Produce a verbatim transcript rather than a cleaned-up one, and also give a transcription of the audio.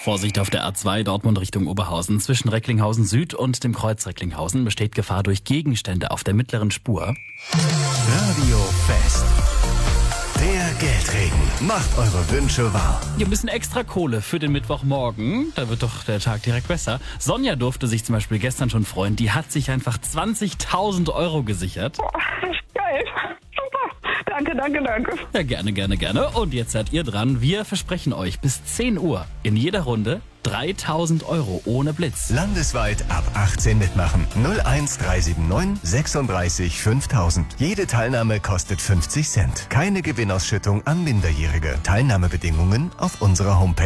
Vorsicht auf der A zwei Dortmund Richtung Oberhausen. Zwischen Recklinghausen Süd und dem Kreuz Recklinghausen besteht Gefahr durch Gegenstände auf der mittleren Spur. Radio Fest. Der Geldregen macht eure Wünsche wahr. Ein bisschen extra Kohle für den Mittwochmorgen. Da wird doch der Tag direkt besser. Sonja durfte sich zum Beispiel gestern schon freuen. Die hat sich einfach zwanzigtausend Euro gesichert. Boah, geil. Super. Danke, danke, danke. Ja, gerne, gerne, gerne. Und jetzt seid ihr dran. Wir versprechen euch bis zehn Uhr in jeder Runde dreitausend Euro ohne Blitz. Landesweit ab achtzehn mitmachen. null eins drei sieben neun sechsunddreißig fünftausend. Jede Teilnahme kostet fünfzig Cent. Keine Gewinnausschüttung an Minderjährige. Teilnahmebedingungen auf unserer Homepage.